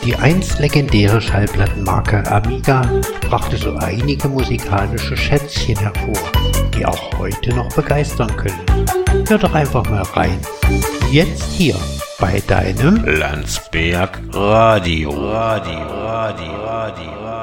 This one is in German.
Die einst legendäre Schallplattenmarke Amiga brachte so einige musikalische Schätzchen hervor, die auch heute noch begeistern können. Hör doch einfach mal rein. Jetzt hier bei deinem Landsberg Radio.